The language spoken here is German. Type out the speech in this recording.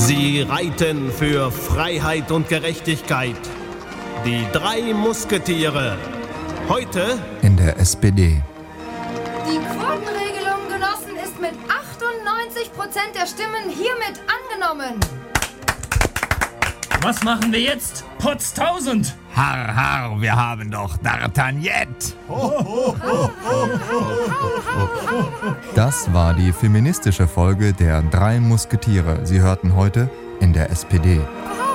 Sie reiten für Freiheit und Gerechtigkeit. Die 3 Musketiere. Heute in der SPD. Die Quotenregelung, Genossen, ist mit 98% der Stimmen hiermit angenommen. Was machen wir jetzt? Potz 1000! Harr, harr, wir haben doch D'Artagnan. Das war die feministische Folge der 3 Musketiere. Sie hörten heute in der SPD.